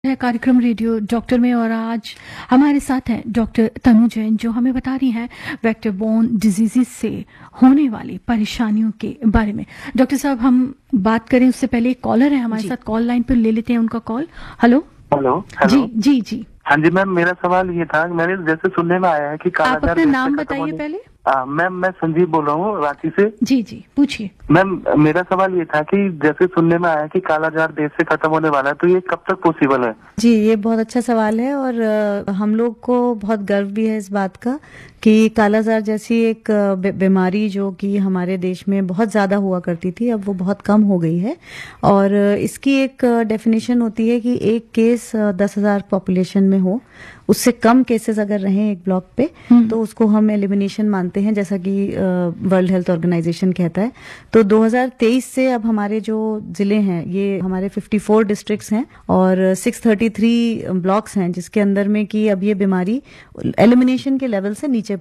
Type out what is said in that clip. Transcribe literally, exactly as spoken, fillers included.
है कार्यक्रम radio doctor में और आज हमारे साथ हैं डॉक्टर तनु जैन जो हमें बता रही हैं वेक्टर बोर्न डिजीजेस से होने वाली परेशानियों के बारे में। डॉक्टर साहब, हम बात करें उससे पहले एक कॉलर है हमारे साथ, कॉल लाइन पर ले लेते हैं उनका कॉल। हेलो हेलो जी जी जी हाँ जी मैम, मेरा सवाल ये था, मेरे जैसे सुनने में आया है कि आप अपना नाम बताइए पहले। मैम मैं संजीव बोल रहा हूँ रांची से। जी जी पूछिए। मैम मेरा सवाल ये था कि जैसे सुनने में आया है कि कालाजार देश से खत्म होने वाला है, तो ये कब तक पॉसिबल है? जी, ये बहुत अच्छा सवाल है और अ, हम लोग को बहुत गर्व भी है इस बात का कि कालाजार जैसी एक बीमारी जो कि हमारे देश में बहुत ज्यादा हुआ करती थी, अब वो बहुत कम हो गई है। और इसकी एक डेफिनेशन होती है कि एक केस दस हजार पॉपुलेशन में हो, उससे कम केसेस अगर रहें एक ब्लॉक पे तो उसको हम एलिमिनेशन मानते हैं, जैसा कि वर्ल्ड हेल्थ ऑर्गेनाइजेशन कहता है। तो दो हज़ार तेईस से अब हमारे जो जिले हैं ये हमारे चौवन डिस्ट्रिक्ट्स हैं और छह सौ तैंतीस ब्लॉक्स हैं, जिसके अंदर में कि अब ये बीमारी एलिमिनेशन के लेवल से नीचे